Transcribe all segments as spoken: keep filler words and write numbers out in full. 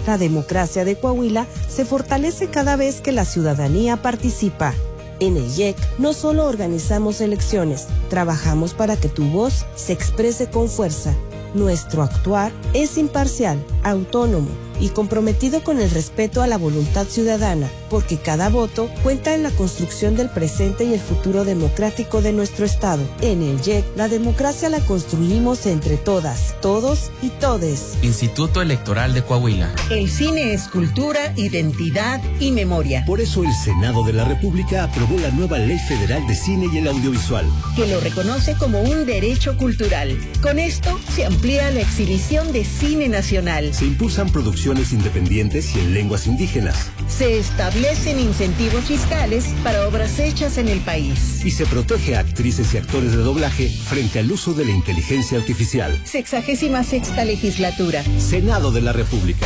La democracia de Coahuila se fortalece cada vez que la ciudadanía participa. En el Y E C no solo organizamos elecciones, trabajamos para que tu voz se exprese con fuerza. Nuestro actuar es imparcial, autónomo y comprometido con el respeto a la voluntad ciudadana, porque cada voto cuenta en la construcción del presente y el futuro democrático de nuestro Estado. En el Y E C, la democracia la construimos entre todas, todos y todes. Instituto Electoral de Coahuila. El cine es cultura, identidad y memoria. Por eso el Senado de la República aprobó la nueva Ley Federal de Cine y el Audiovisual, que lo reconoce como un derecho cultural. Con esto se amplía la exhibición de cine nacional. Se impulsan producciones independientes y en lenguas indígenas. Se establecen incentivos fiscales para obras hechas en el país. Y se protege a actrices y actores de doblaje frente al uso de la inteligencia artificial. Sexagésima sexta legislatura. Senado de la República.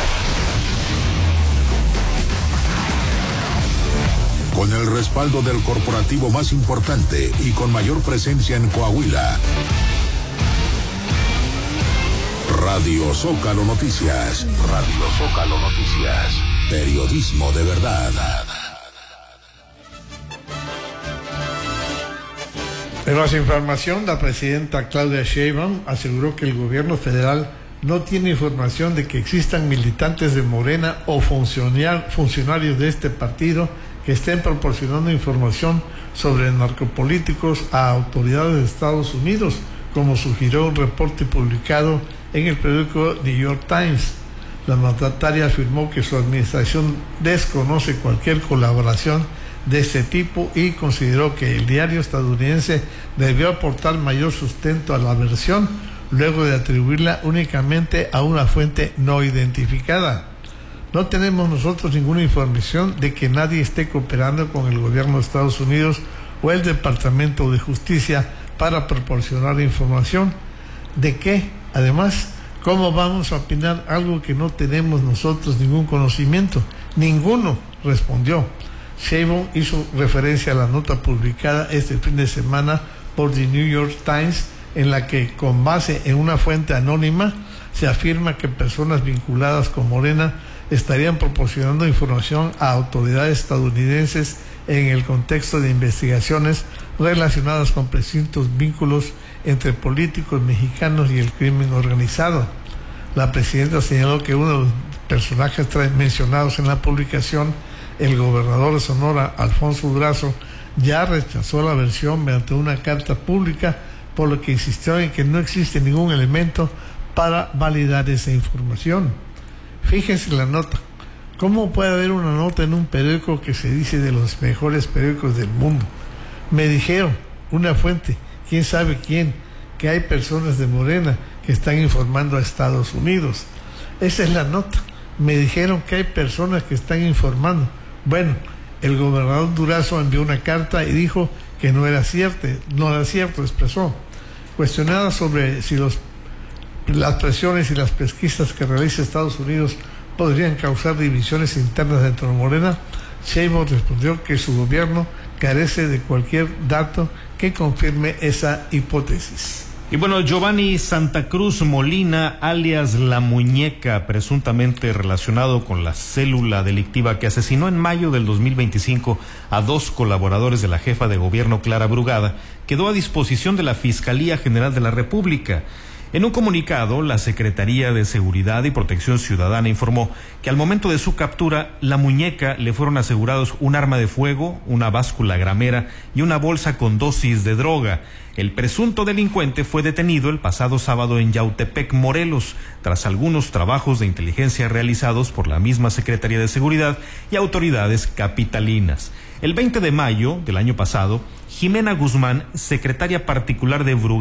Con el respaldo del corporativo más importante y con mayor presencia en Coahuila. Radio Zócalo Noticias. Radio Zócalo Noticias. Periodismo de verdad. En más información, la presidenta Claudia Sheinbaum aseguró que el gobierno federal no tiene información de que existan militantes de Morena o funcionarios de este partido que estén proporcionando información sobre narcopolíticos a autoridades de Estados Unidos, como sugirió un reporte publicado en el periódico New York Times. La mandataria afirmó que su administración desconoce cualquier colaboración de este tipo y consideró que el diario estadounidense debió aportar mayor sustento a la versión luego de atribuirla únicamente a una fuente no identificada. No tenemos nosotros ninguna información de que nadie esté cooperando con el gobierno de Estados Unidos o el Departamento de Justicia para proporcionar información. ¿De qué? Además, ¿cómo vamos a opinar algo que no tenemos nosotros ningún conocimiento? Ninguno, respondió. Sheinbaum hizo referencia a la nota publicada este fin de semana por The New York Times, en la que, con base en una fuente anónima, se afirma que personas vinculadas con Morena estarían proporcionando información a autoridades estadounidenses en el contexto de investigaciones relacionadas con presuntos vínculos entre políticos mexicanos y el crimen organizado. La presidenta señaló que uno de los personajes mencionados en la publicación, el gobernador de Sonora, Alfonso Durazo, ya rechazó la versión mediante una carta pública, por lo que insistió en que no existe ningún elemento para validar esa información. Fíjense la nota. ¿Cómo puede haber una nota en un periódico que se dice de los mejores periódicos del mundo? Me dijeron, una fuente, quién sabe quién, que hay personas de Morena que están informando a Estados Unidos. Esa es la nota. Me dijeron que hay personas que están informando. Bueno, el gobernador Durazo envió una carta y dijo que no era cierto, no era cierto, expresó. Cuestionada sobre si los, las presiones y las pesquisas que realiza Estados Unidos podrían causar divisiones internas dentro de Morena, Sheinbaum respondió que su gobierno carece de cualquier dato que confirme esa hipótesis. Y bueno, Giovanni Santa Cruz Molina, alias La Muñeca, presuntamente relacionado con la célula delictiva que asesinó en mayo del dos mil veinticinco a dos colaboradores de la jefa de gobierno Clara Brugada, quedó a disposición de la Fiscalía General de la República. En un comunicado, la Secretaría de Seguridad y Protección Ciudadana informó que al momento de su captura, La Muñeca le fueron asegurados un arma de fuego, una báscula gramera y una bolsa con dosis de droga. El presunto delincuente fue detenido el pasado sábado en Yautepec, Morelos, tras algunos trabajos de inteligencia realizados por la misma Secretaría de Seguridad y autoridades capitalinas. El veinte de mayo del año pasado, Jimena Guzmán, secretaria particular de Brugada,